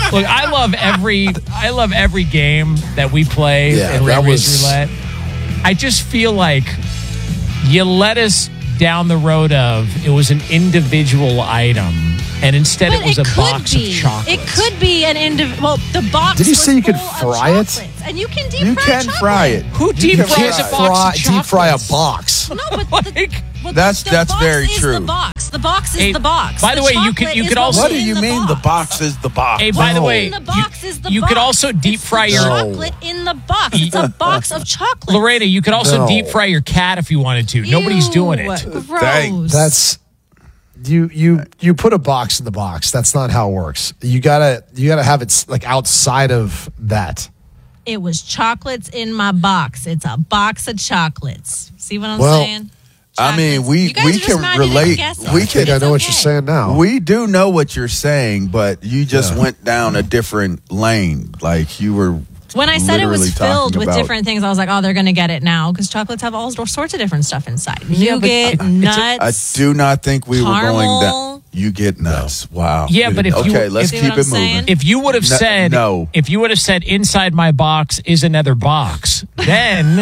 Look, I love every game that we play in Larry's Roulette. I just feel like you let us down the road of it was an individual item, and instead it was a box of chocolates. It could be an individual. Well, the box. Did you say you could fry it? And you can deep You fry can chocolate. fry it. Who deep fries a box of chocolates? Deep fry a box. No, but That's box very is true. The box. The box is the box. By the way, you could also. What do you mean the box is the box? Hey, by the way, the box is the you box. could also deep fry your chocolate in the box. It's a box of chocolate. Lorena, you could also deep fry your cat if you wanted to. Nobody's doing it. Gross. That's you put a box in the box. That's not how it works. You gotta have it like outside of that. It was chocolates in my box. It's a box of chocolates. See what I'm saying? I mean, we can relate. I know what you're saying now. We do know what you're saying, but you just went down a different lane. Like you were. When I said it was filled with about different things, I was like, oh, they're going to get it now because chocolates have all sorts of different stuff inside. Nougat, nuts. I do not think we caramel. were going down. You get nuts. Wow. Yeah, but let's keep it moving. If you would have said if you would have said inside my box is another box, then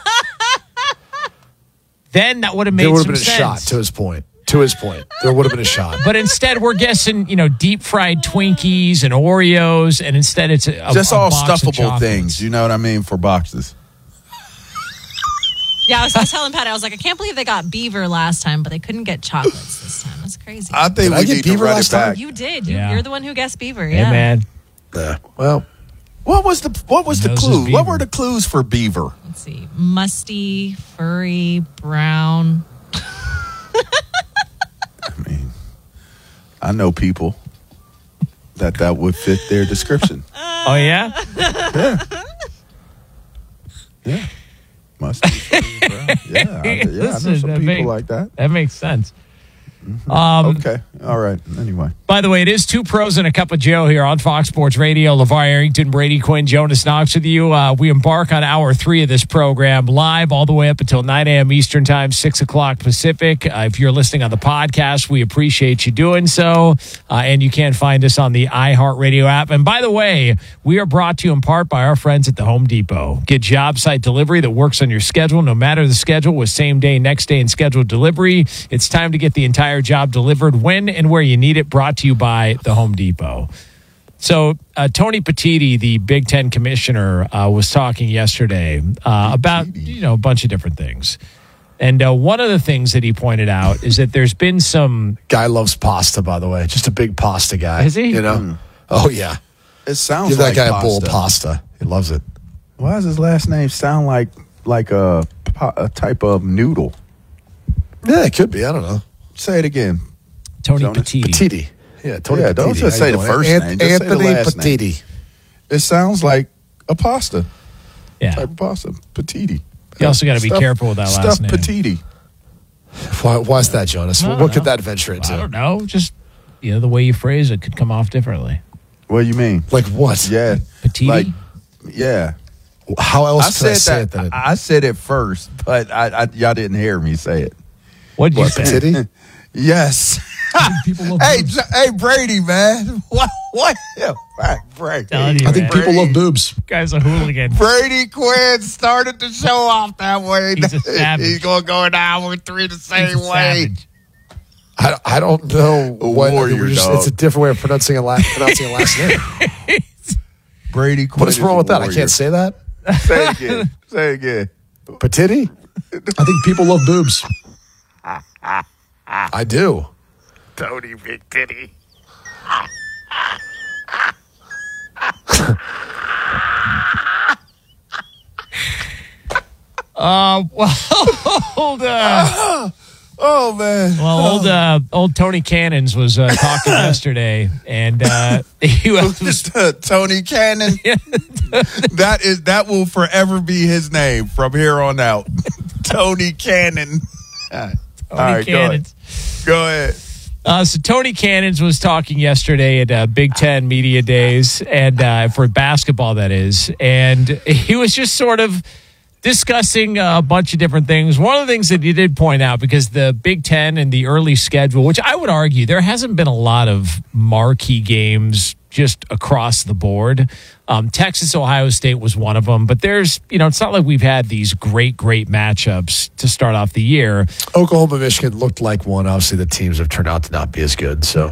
that would have made there would some have been sense. a shot to his point. To his point, there would have been a shot. But instead, we're guessing, deep fried Twinkies and Oreos, and instead it's just all box of stuffable chocolates. things. You know what I mean for boxes. Yeah, I was telling Pat, I was like, I can't believe they got beaver last time, but they couldn't get chocolates this time. That's crazy. I think we need to run it back. You did. Yeah. You're the one who guessed beaver. Hey, Yeah, man. Well, what was the clue? What were the clues for beaver? Let's see. Musty, furry, brown. I mean, I know people that would fit their description. Oh, yeah? Yeah. Must be. Yeah, I know some people like that. That makes sense. Okay. All right. Anyway. By the way, it is Two Pros and a Cup of Joe here on Fox Sports Radio. LeVar Arrington, Brady Quinn, Jonas Knox with you. We embark on hour 3 of this program live all the way up until 9 a.m. Eastern Time, 6 o'clock Pacific. If you're listening on the podcast, we appreciate you doing so. And you can find us on the iHeartRadio app. And by the way, we are brought to you in part by our friends at the Home Depot. Get job site delivery that works on your schedule, no matter the schedule, with same day, next day, and scheduled delivery. It's time to get the entire job delivered when and where you need it, brought to you by the Home Depot. So Tony Petitti, the Big Ten commissioner, was talking yesterday about a bunch of different things. And one of the things that he pointed out is that there's been some... Guy loves pasta, by the way. Just a big pasta guy. Is he? Oh, yeah. It sounds Give that like guy pasta. a bowl of pasta. He loves it. Why does his last name sound like a type of noodle? Yeah, it could be. I don't know. Say it again. Tony Jonas? Petitti. Petitti. Yeah, Tony Petitti. Don't just say the first name. Just say the Anthony last name. Petitti. It sounds like a pasta. Yeah. Type of pasta. Petitti. You also got to be careful with that last name. Petitti. Why's that, Jonas? What could that venture into? I don't know. Just, the way you phrase it could come off differently. What do you mean? Like what? Yeah. Petitti? Yeah. How else could I say it? I said it first, but y'all didn't hear me say it. What did you say? Petitti? Yes. Hey, Brady, man. What? Brady. Telling you, I think people love boobs. Guy's a hooligan. Brady Quinn started the show off that way. He's a savage. He's going to go in hour 3 the same way. Savage. I don't know what. warrior dog. It's a different way of pronouncing a last name. Brady Quinn. What is wrong with that? I warrior. can't say that. Say it again. Say it again. Petitti? I think people love boobs. I do. Tony Big Titty. Oh man! Well, old Tony Cannons was talking yesterday, and he was Tony Cannon. That will forever be his name from here on out. Tony Cannon. All right, Cannons. Go ahead. So Tony Cannons was talking yesterday at Big Ten Media Days, and for basketball, that is, and he was just sort of discussing a bunch of different things. One of the things that he did point out, because the Big Ten and the early schedule, which I would argue there hasn't been a lot of marquee games just across the board. Texas, Ohio State was one of them, but there's, it's not like we've had these great matchups to start off the year. Oklahoma, Michigan looked like one. Obviously, the teams have turned out to not be as good. So,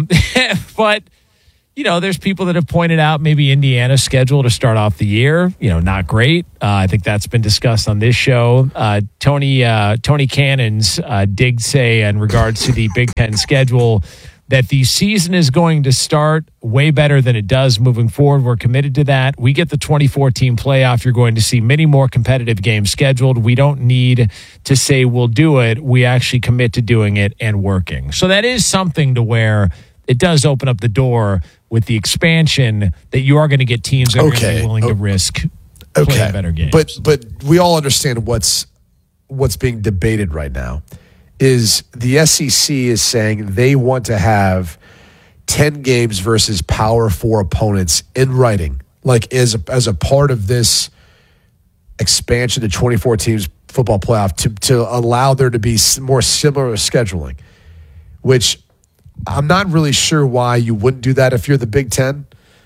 but there's people that have pointed out maybe Indiana's schedule to start off the year, not great. I think that's been discussed on this show. Tony Cannons did say in regards to the Big Ten schedule that the season is going to start way better than it does moving forward. We're committed to that. We get the 2014 playoff. You're going to see many more competitive games scheduled. We don't need to say we'll do it. We actually commit to doing it and working. So that is something to where it does open up the door with the expansion that you are going to get teams that are going to be willing to risk playing better games. But we all understand what's being debated right now is the SEC is saying they want to have 10 games versus Power 4 opponents in writing, like as a part of this expansion to 24 teams football playoff to allow there to be more similar scheduling, which I'm not really sure why you wouldn't do that if you're the Big Ten.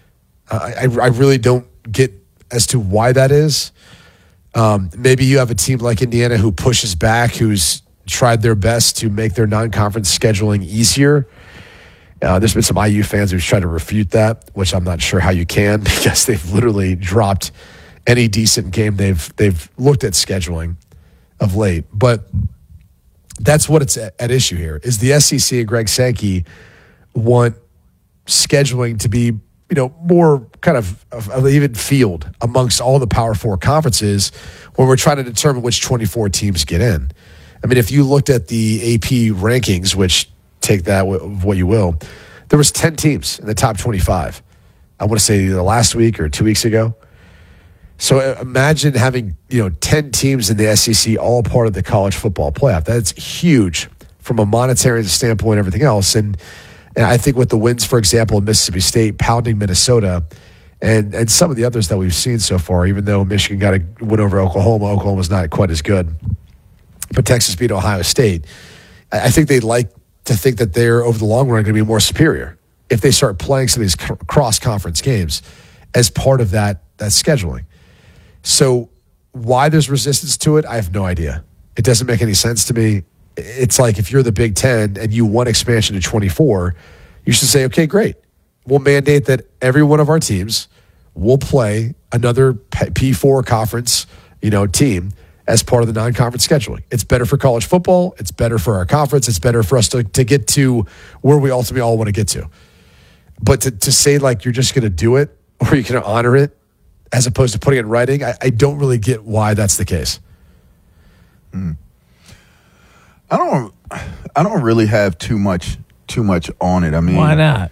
I really don't get as to why that is. Maybe you have a team like Indiana who pushes back, who's tried their best to make their non-conference scheduling easier. There's been some IU fans who've tried to refute that, which I'm not sure how you can, because they've literally dropped any decent game they've looked at scheduling of late. But that's what it's at issue here, is the SEC and Greg Sankey want scheduling to be, more kind of an even field amongst all the Power 4 conferences when we're trying to determine which 24 teams get in. I mean, if you looked at the AP rankings, which take that what you will, there was 10 teams in the top 25. I want to say either last week or 2 weeks ago. So imagine having 10 teams in the SEC, all part of the college football playoff. That's huge from a monetary standpoint, everything else. And I think with the wins, for example, in Mississippi State pounding Minnesota, and some of the others that we've seen so far, even though Michigan got a win over Oklahoma's not quite as good. But Texas beat Ohio State. I think they'd like to think that they're, over the long run, going to be more superior if they start playing some of these cross-conference games as part of that scheduling. So why there's resistance to it, I have no idea. It doesn't make any sense to me. It's like if you're the Big Ten and you want expansion to 24, you should say, okay, great. We'll mandate that every one of our teams will play another P4 conference, team as part of the non-conference scheduling. It's better for college football. It's better for our conference. It's better for us to get to where we ultimately all want to get to. But to say like you're just going to do it or you're going to honor it as opposed to putting it in writing, I don't really get why that's the case. I don't really have too much on it. I mean, why not?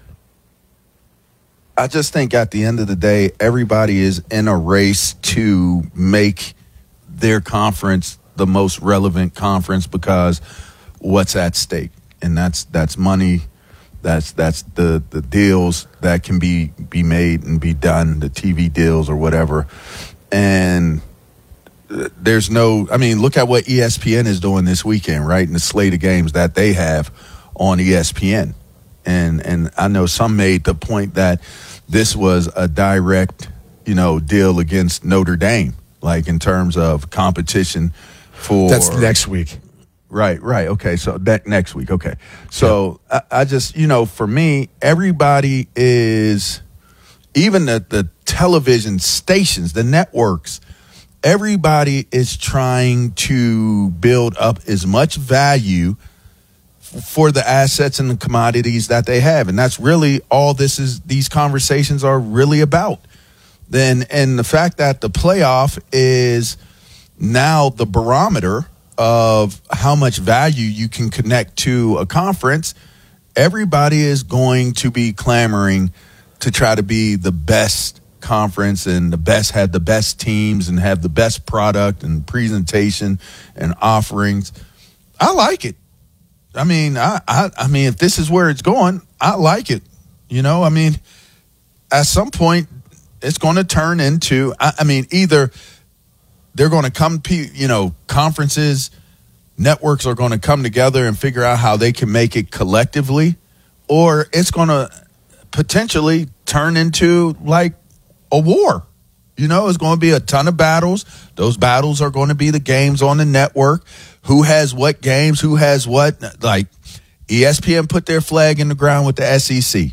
I just think at the end of the day, everybody is in a race to make their conference the most relevant conference because what's at stake, and that's money, that's the deals that can be made and be done, the TV deals or whatever, and there's no. I mean, look at what ESPN is doing this weekend, right? In the slate of games that they have on ESPN, and I know some made the point that this was a direct, deal against Notre Dame. Like in terms of competition for... That's next week. Right. Okay, so that next week. Okay. So yeah. I just, for me, everybody is, even the television stations, the networks, everybody is trying to build up as much value for the assets and the commodities that they have. And that's really all these conversations are really about. And the fact that the playoff is now the barometer of how much value you can connect to a conference, everybody is going to be clamoring to try to be the best conference and have the best teams and have the best product and presentation and offerings. I like it. I mean, I mean, if this is where it's going, I like it. I mean, at some point, it's going to turn into, either they're going to come, conferences, networks are going to come together and figure out how they can make it collectively, or it's going to potentially turn into like a war. You know, it's going to be a ton of battles. Those battles are going to be the games on the network. Who has what games? Who has what? Like, ESPN put their flag in the ground with the SEC.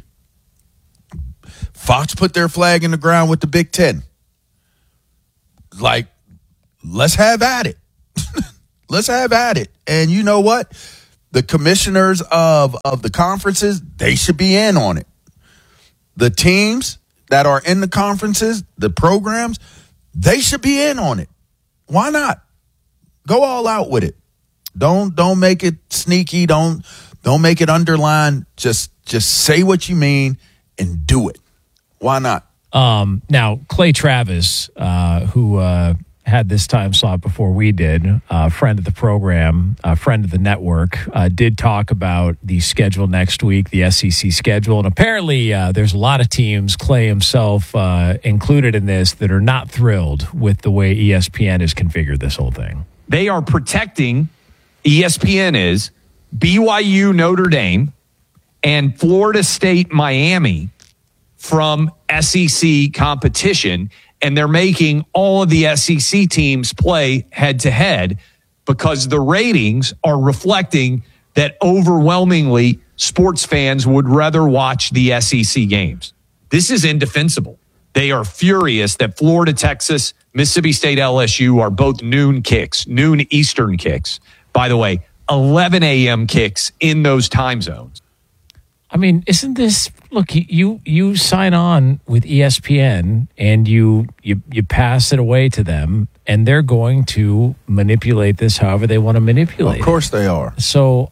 Fox put their flag in the ground with the Big Ten. Like, let's have at it. Let's have at it. And you know what? The commissioners of the conferences, they should be in on it. The teams that are in the conferences, the programs, they should be in on it. Why not? Go all out with it. Don't make it sneaky. Don't make it underlined. Just say what you mean and do it. Why not? Now, Clay Travis, who had this time slot before we did, friend of the program, friend of the network, did talk about the schedule next week, the SEC schedule. And apparently there's a lot of teams, Clay himself included in this, that are not thrilled with the way ESPN has configured this whole thing. They are protecting, ESPN is, BYU, Notre Dame, and Florida State, Miami from SEC competition. And they're making all of the SEC teams play head-to-head because the ratings are reflecting that overwhelmingly sports fans would rather watch the SEC games. This is indefensible. They are furious that Florida, Texas, Mississippi State, LSU are both noon kicks, noon Eastern kicks. By the way, 11 a.m. kicks in those time zones. I mean, isn't this, look, you sign on with ESPN and you pass it away to them and they're going to manipulate this however they want to manipulate it. Of course they are. So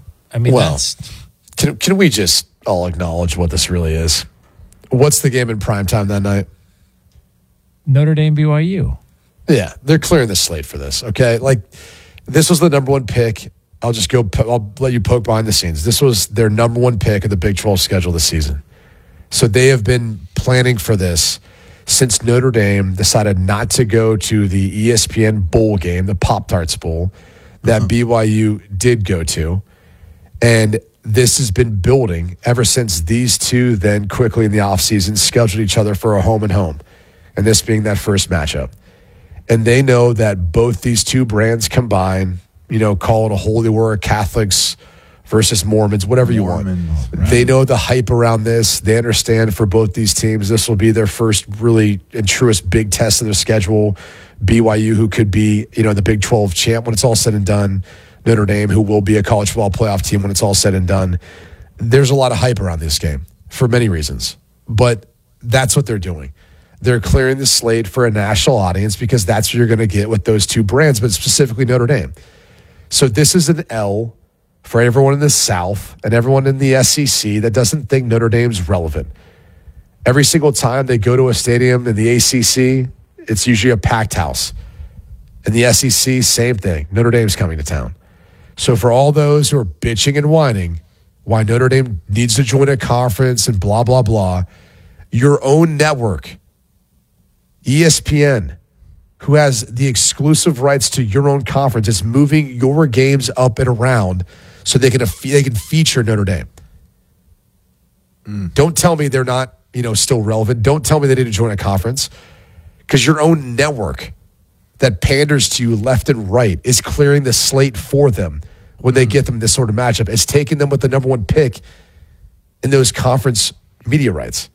can we just all acknowledge what this really is? What's the game in primetime that night? Notre Dame, BYU. Yeah, they're clearing the slate for this, okay? Like, this was the number one pick. I'll let you poke behind the scenes. This was their number one pick of the Big 12 schedule this season. So they have been planning for this since Notre Dame decided not to go to the ESPN bowl game, the Pop-Tarts Bowl, that BYU did go to. And this has been building ever since these two then quickly in the offseason scheduled each other for a home and home. And this being that first matchup. And they know that both these two brands combine, call it a holy war, Catholics versus Mormons, whatever you want. Right. They know the hype around this. They understand for both these teams, this will be their first really and truest big test of their schedule. BYU, who could be, the Big 12 champ when it's all said and done. Notre Dame, who will be a college football playoff team when it's all said and done. There's a lot of hype around this game for many reasons, but that's what they're doing. They're clearing the slate for a national audience because that's what you're going to get with those two brands, but specifically Notre Dame. So this is an L for everyone in the South and everyone in the SEC that doesn't think Notre Dame's relevant. Every single time they go to a stadium in the ACC, it's usually a packed house. In the SEC, same thing. Notre Dame's coming to town. So for all those who are bitching and whining why Notre Dame needs to join a conference and blah, blah, blah, your own network, ESPN, who has the exclusive rights to your own conference, is moving your games up and around so they can feature Notre Dame. Don't tell me they're not, still relevant. Don't tell me they need to join a conference, because your own network that panders to you left and right is clearing the slate for them when they get them this sort of matchup. It's taking them with the number one pick in those conference media rights.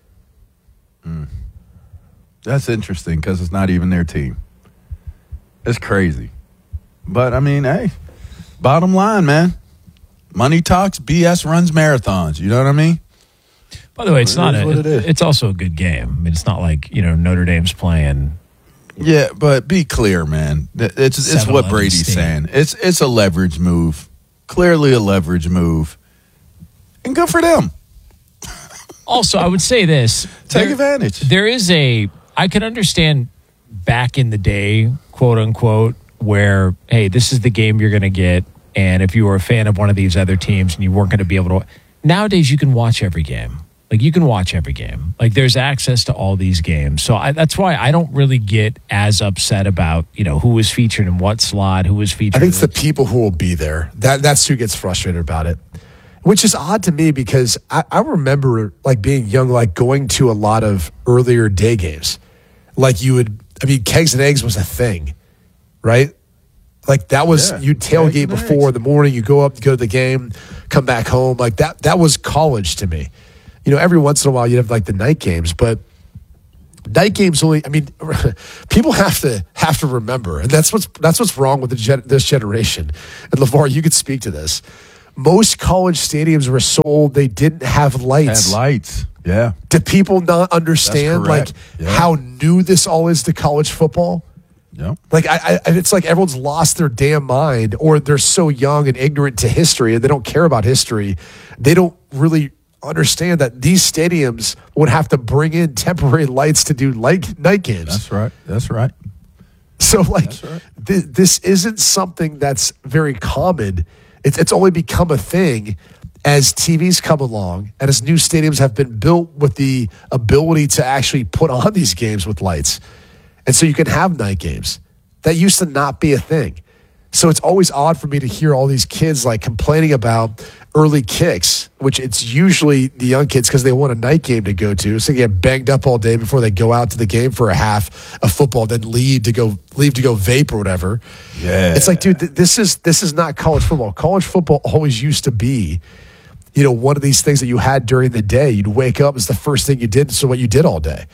That's interesting because it's not even their team. It's crazy. But, I mean, hey, bottom line, man. Money talks, BS runs marathons. You know what I mean? By the way, it's also a good game. I mean, it's not like, Notre Dame's playing. Yeah, but be clear, man. It's what Brady's saying. It's a leverage move. Clearly a leverage move. And good for them. Also, I would say this. Take advantage. I could understand back in the day, quote unquote, where, hey, this is the game you're going to get. And if you were a fan of one of these other teams and you weren't going to be able to. Nowadays, you can watch every game. Like, you can watch every game. Like, there's access to all these games. So that's why I don't really get as upset about, who was featured in what slot, who was featured. I think it's the people who will be there. That's who gets frustrated about it. Which is odd to me because I remember like being young, like going to a lot of earlier day games. Like Kegs and Eggs was a thing, right? Like that was, you'd tailgate before in the morning, you go up, go to the game, come back home. Like that was college to me. Every once in a while you'd have like the night games, but night games only, people have to remember, and that's what's wrong with this generation. And LeVar, you could speak to this. Most college stadiums were sold, they didn't have lights. Had lights, yeah. Do people not understand how new this all is to college football? Yeah. Like it's like everyone's lost their damn mind, or they're so young and ignorant to history, and they don't care about history. They don't really understand that these stadiums would have to bring in temporary lights to do night games. That's right. So this isn't something that's very common. It's only become a thing as TVs come along and as new stadiums have been built with the ability to actually put on these games with lights. And so you can have night games. That used to not be a thing. So it's always odd for me to hear all these kids like complaining about early kicks, which it's usually the young kids because they want a night game to go to. So they get banged up all day before they go out to the game for a half of football, then leave to go vape or whatever. Yeah. It's like, dude, this is not college football. College football always used to be, one of these things that you had during the day. You'd wake up, it's the first thing you did, so what you did all day.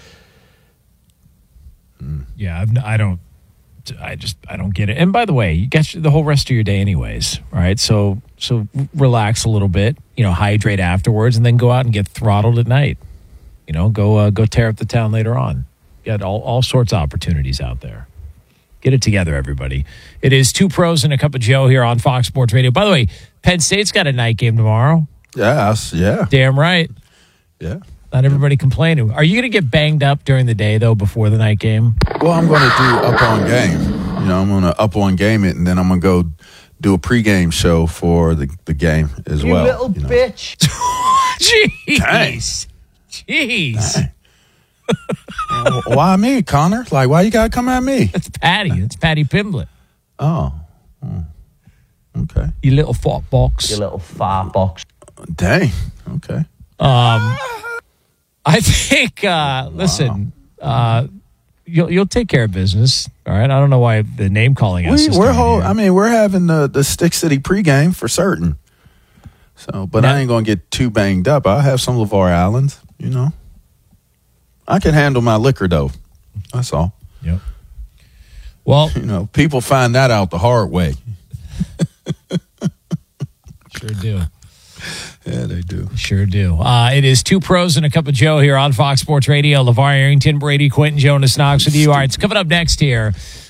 Yeah, I don't get it. And by the way, you get the whole rest of your day anyways, right? So relax a little bit, hydrate afterwards, and then go out and get throttled at night. Go tear up the town later on. You got all sorts of opportunities out there. Get it together, everybody. It is Two Pros and a Cup of Joe here on Fox Sports Radio. By the way, Penn State's got a night game tomorrow. Yeah. Damn right. Yeah. Not everybody complaining. Are you going to get banged up during the day, though, before the night game? Well, I'm going to do up on game. I'm going to up on game it, and then I'm going to go do a pregame show for the game as well. You little bitch. Jeez. Jeez. Why me, Connor? Like, why you got to come at me? That's Patty. It's Patty Pimblett. Oh. Okay. You little fart box. You little fart box. Dang. Okay. I think, listen, you'll take care of business. All right. I don't know why the name calling us. We're having the Stick City pregame for certain. So, but I ain't going to get too banged up. I'll have some LeVar Allens, I can handle my liquor, though. That's all. Yep. Well, people find that out the hard way. Sure do. Yeah, they do. Sure do. It is Two Pros and a Cup of Joe here on Fox Sports Radio. LeVar Arrington, Brady Quinton, Jonas Knox with you. All right, it's coming up next here.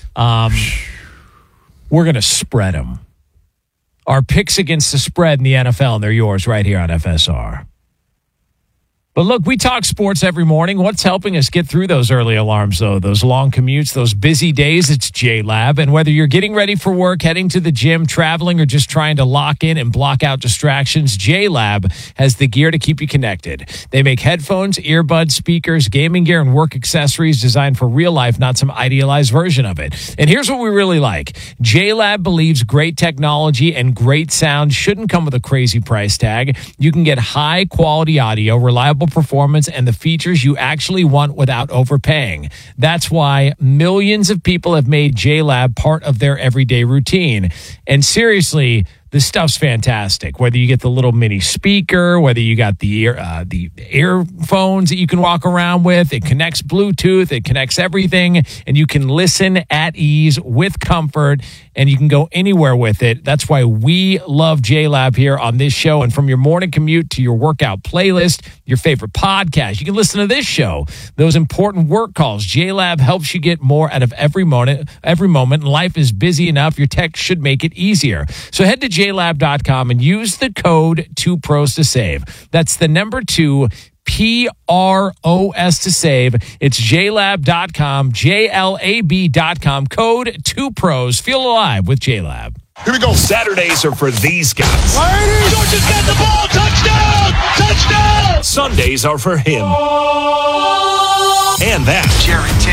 We're going to spread them. Our picks against the spread in the NFL, and they're yours right here on FSR. But look, we talk sports every morning. What's helping us get through those early alarms, though? Those long commutes, those busy days, it's JLab. And whether you're getting ready for work, heading to the gym, traveling, or just trying to lock in and block out distractions, JLab has the gear to keep you connected. They make headphones, earbuds, speakers, gaming gear, and work accessories designed for real life, not some idealized version of it. And here's what we really like. JLab believes great technology and great sound shouldn't come with a crazy price tag. You can get high-quality audio, reliable performance, and the features you actually want without overpaying. That's why millions of people have made JLab part of their everyday routine. And seriously, this stuff's fantastic. Whether you get the little mini speaker, whether you got the earphones that you can walk around with, it connects Bluetooth, it connects everything, and you can listen at ease with comfort, and you can go anywhere with it. That's why we love JLab here on this show. And from your morning commute to your workout playlist, your favorite podcast, you can listen to this show, those important work calls. JLab helps you get more out of every moment. Life is busy enough. Your tech should make it easier. So head to JLab.com and use the code 2pros to save. That's the number 2, PROS to save. It's JLab.com, JLAB.com, code 2pros. Feel alive with JLab. Here we go. Saturdays are for these guys. Georgia's got the ball. Touchdown! Touchdown! Sundays are for him. And that. Jerry takes the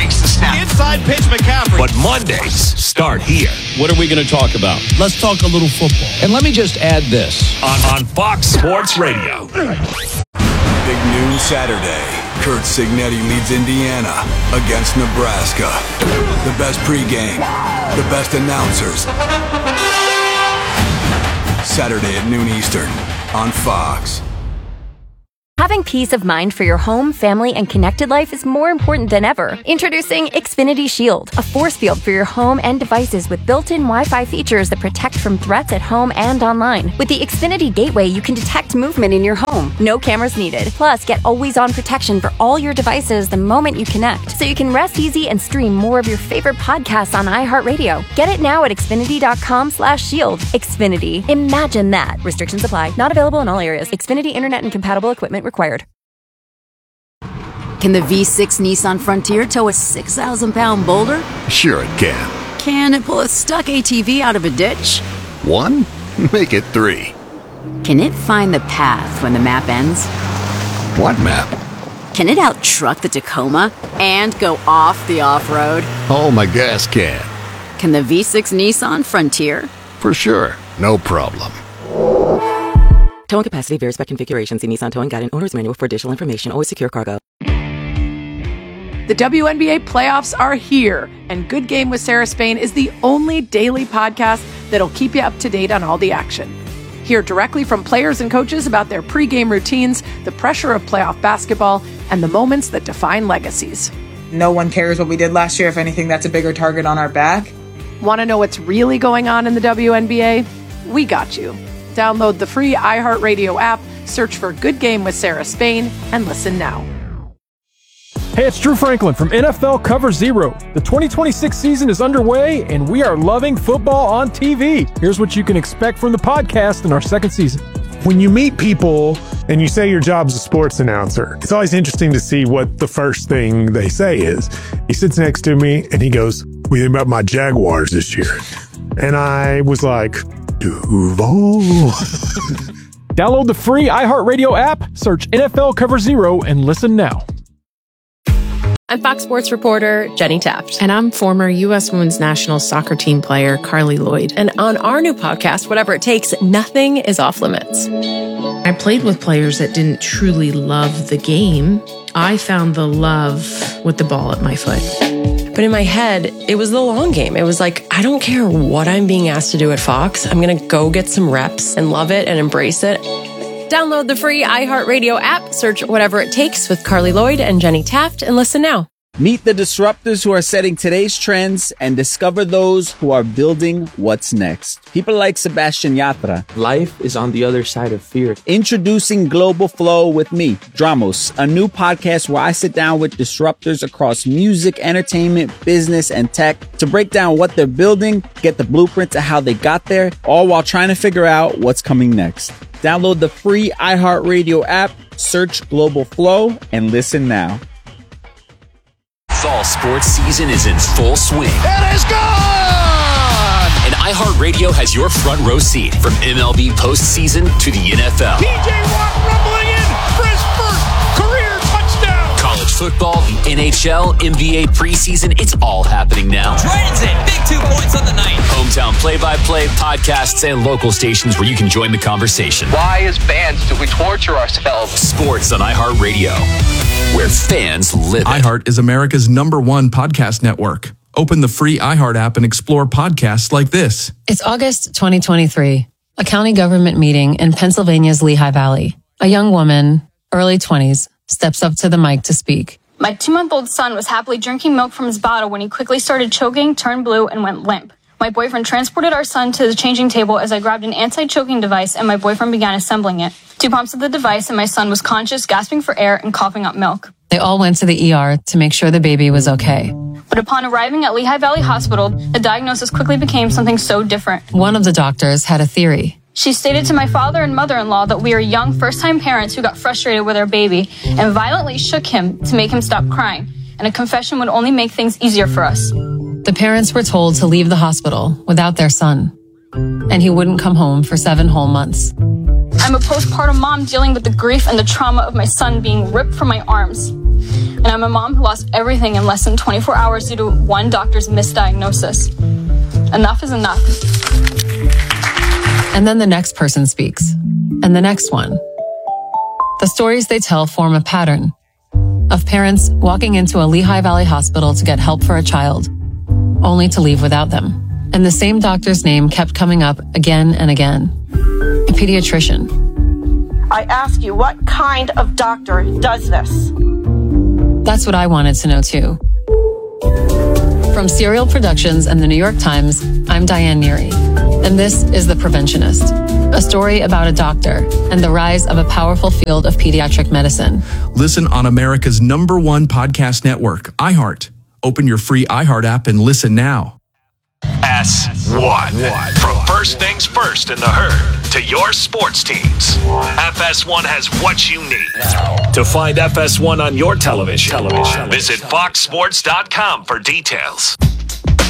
Inside pitch McCaffrey. But Mondays start here. What are we going to talk about? Let's talk a little football. And let me just add this. On Fox Sports Radio. Big noon Saturday. Kurt Signetti leads Indiana against Nebraska. The best pregame, the best announcers. Saturday at noon Eastern on Fox. Having peace of mind for your home, family, and connected life is more important than ever. Introducing Xfinity Shield, a force field for your home and devices with built-in Wi-Fi features that protect from threats at home and online. With the Xfinity Gateway, you can detect movement in your home. No cameras needed. Plus, get always-on protection for all your devices the moment you connect, so you can rest easy and stream more of your favorite podcasts on iHeartRadio. Get it now at Xfinity.com/shield. Xfinity. Imagine that. Restrictions apply. Not available in all areas. Xfinity Internet and compatible equipment required. Can the V6 Nissan Frontier tow a 6,000-pound boulder? Sure it can. Can it pull a stuck ATV out of a ditch? 1? Make it 3. Can it find the path when the map ends? What map? Can it out-truck the Tacoma and go off the off-road? Oh, my gas can. Can the V6 Nissan Frontier? For sure. No problem. Towing capacity varies by configuration. See Nissan Towing Guide and Owner's Manual for additional information. Always secure cargo. The WNBA playoffs are here, and Good Game with Sarah Spain is the only daily podcast that'll keep you up to date on all the action. Hear directly from players and coaches about their pregame routines, the pressure of playoff basketball, and the moments that define legacies. No one cares what we did last year. If anything, that's a bigger target on our back. Want to know what's really going on in the WNBA? We got you. Download the free iHeartRadio app, search for Good Game with Sarah Spain, and listen now. Hey, it's Drew Franklin from NFL Cover Zero. The 2026 season is underway, and we are loving football on TV. Here's what you can expect from the podcast in our second season. When you meet people and you say your job's a sports announcer, it's always interesting to see what the first thing they say is. He sits next to me and he goes, "What do you think about my Jaguars this year?" And I was like, Duval. Download the free iHeartRadio app, search NFL Cover Zero, and listen now. I'm Fox Sports reporter Jenny Taft. And I'm former U.S. Women's National Soccer Team player Carly Lloyd. And on our new podcast, Whatever It Takes, nothing is off limits. I played with players that didn't truly love the game. I found the love with the ball at my foot. But in my head, it was the long game. It was like, I don't care what I'm being asked to do at Fox. I'm going to go get some reps and love it and embrace it. Download the free iHeartRadio app, search Whatever It Takes with Carly Lloyd and Jenny Taft, and listen now. Meet the disruptors who are setting today's trends and discover those who are building what's next. People like Sebastian Yatra. Life is on the other side of fear. Introducing Global Flow with me, Dramos, a new podcast where I sit down with disruptors across music, entertainment, business, and tech to break down what they're building, get the blueprint to how they got there, all while trying to figure out what's coming next. Download the free iHeartRadio app, search Global Flow, and listen now. Fall sports season is in full swing. It is gone! And iHeartRadio has your front row seat from MLB postseason to the NFL. TJ Watt rumbling in for his first career touchdown. College football, the NHL, NBA preseason, it's all happening now. Dragons in, big 2 points on the night. Hometown play-by-play, podcasts, and local stations where you can join the conversation. Why, as fans, do we torture ourselves? Sports on iHeartRadio, where fans live it. iHeart is America's #1 podcast network. Open the free iHeart app and explore podcasts like this. It's August 2023, a county government meeting in Pennsylvania's Lehigh Valley. A young woman, early 20s, steps up to the mic to speak. My 2-month-old son was happily drinking milk from his bottle when he quickly started choking, turned blue, and went limp. My boyfriend transported our son to the changing table as I grabbed an anti-choking device and my boyfriend began assembling it. 2 pumps of the device and my son was conscious, gasping for air, and coughing up milk. They all went to the ER to make sure the baby was okay. But upon arriving at Lehigh Valley Hospital, the diagnosis quickly became something so different. One of the doctors had a theory. She stated to my father and mother-in-law that we are young first-time parents who got frustrated with our baby and violently shook him to make him stop crying. And a confession would only make things easier for us. The parents were told to leave the hospital without their son, and he wouldn't come home for 7 whole months. I'm a postpartum mom dealing with the grief and the trauma of my son being ripped from my arms. And I'm a mom who lost everything in less than 24 hours due to one doctor's misdiagnosis. Enough is enough. And then the next person speaks, and the next one. The stories they tell form a pattern of parents walking into a Lehigh Valley hospital to get help for a child, only to leave without them. And the same doctor's name kept coming up again and again. A pediatrician. I ask you, what kind of doctor does this? That's what I wanted to know too. From Serial Productions and the New York Times, I'm Diane Neary, and this is The Preventionist, a story about a doctor and the rise of a powerful field of pediatric medicine. Listen on America's #1 podcast network, iHeart. Open your free iHeart app and listen now. S1. From first things first in the herd to your sports teams, FS1 has what you need. To find FS1 on your television, visit foxsports.com for details.